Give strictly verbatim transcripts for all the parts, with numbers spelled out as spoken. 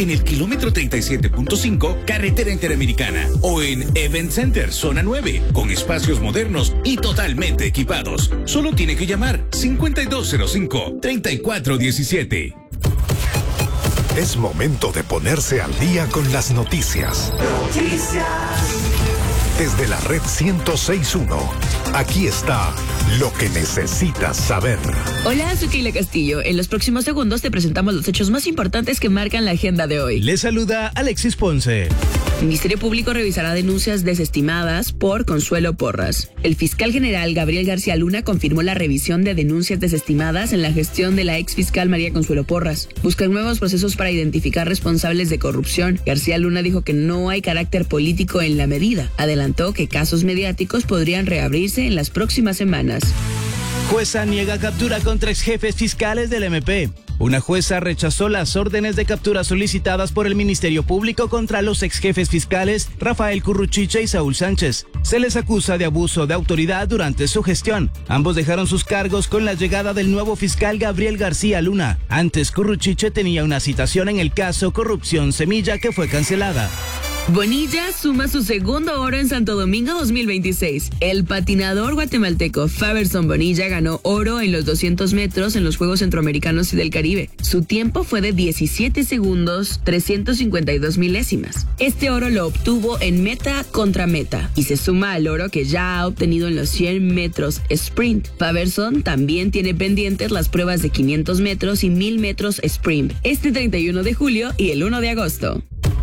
en el kilómetro treinta y siete punto cinco, carretera interamericana, o en Event Center, zona nueve, con espacios modernos y totalmente equipados. Solo tiene que llamar cincuenta y dos cero cinco, treinta y cuatro diecisiete. Es momento de ponerse al día con las noticias. Noticias. Desde la red ciento seis punto uno, aquí está lo que necesitas saber. Hola, soy Keila Castillo. En los próximos segundos te presentamos los hechos más importantes que marcan la agenda de hoy. Les saluda Alexis Ponce. El Ministerio Público revisará denuncias desestimadas por Consuelo Porras. El fiscal general Gabriel García Luna confirmó la revisión de denuncias desestimadas en la gestión de la ex fiscal María Consuelo Porras. Buscan nuevos procesos para identificar responsables de corrupción. García Luna dijo que no hay carácter político en la medida. Adelantó que casos mediáticos podrían reabrirse en las próximas semanas. Jueza niega captura contra exjefes fiscales del M P. Una jueza rechazó las órdenes de captura solicitadas por el Ministerio Público contra los exjefes fiscales Rafael Curruchiche y Saúl Sánchez. Se les acusa de abuso de autoridad durante su gestión. Ambos dejaron sus cargos con la llegada del nuevo fiscal Gabriel García Luna. Antes, Curruchiche tenía una citación en el caso Corrupción Semilla que fue cancelada. Bonilla suma su segundo oro en Santo Domingo dos mil veintiséis. El patinador guatemalteco Faberson Bonilla ganó oro en los doscientos metros en los Juegos Centroamericanos y del Caribe. Su tiempo fue de diecisiete segundos, trescientos cincuenta y dos milésimas. Este oro lo obtuvo en meta contra meta y se suma al oro que ya ha obtenido en los cien metros sprint. Faberson también tiene pendientes las pruebas de quinientos metros y mil metros sprint este treinta y uno de julio y el uno de agosto.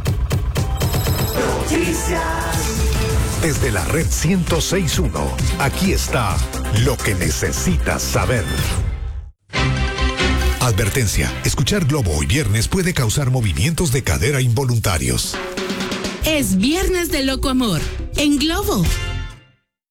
Desde la red ciento seis punto uno, aquí está lo que necesitas saber. Advertencia, escuchar Globo hoy viernes puede causar movimientos de cadera involuntarios. Es viernes de loco amor en Globo.